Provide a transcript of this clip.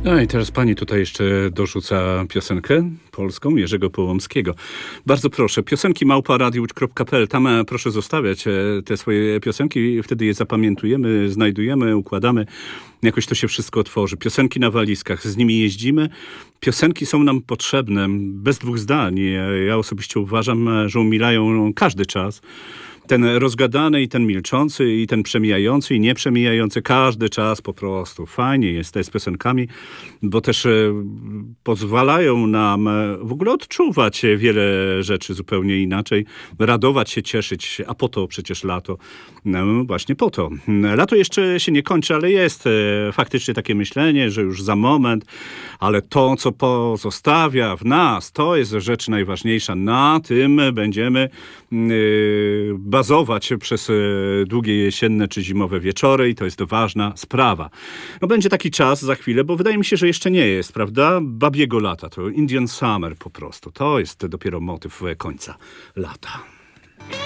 No i teraz pani tutaj jeszcze dorzuca piosenkę polską Jerzego Połomskiego. Bardzo proszę, piosenki @radiowódz.pl. Tam proszę zostawiać te swoje piosenki, wtedy je zapamiętujemy, znajdujemy, układamy. Jakoś to się wszystko tworzy. Piosenki na walizkach, z nimi jeździmy. Piosenki są nam potrzebne, bez dwóch zdań. Ja osobiście uważam, że umilają każdy czas. Ten rozgadany i ten milczący, i ten przemijający, i nieprzemijający, każdy czas po prostu fajnie jest z piosenkami, bo też pozwalają nam w ogóle odczuwać wiele rzeczy zupełnie inaczej, radować się, cieszyć, a po to przecież lato. No właśnie po to. Lato jeszcze się nie kończy, ale jest faktycznie takie myślenie, że już za moment, ale to, co pozostawia w nas, to jest rzecz najważniejsza. Na tym będziemy bazować przez długie jesienne czy zimowe wieczory i to jest ważna sprawa. No będzie taki czas za chwilę, bo wydaje mi się, że jeszcze nie jest, prawda? Babiego lata, to Indian Summer po prostu. To jest dopiero motyw końca lata.